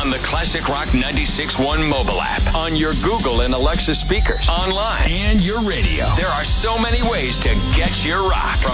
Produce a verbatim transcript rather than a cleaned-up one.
on the Classic Rock ninety-six point one mobile app, on your Google and Alexa speakers, online, and your radio. There are so many ways to get your rock.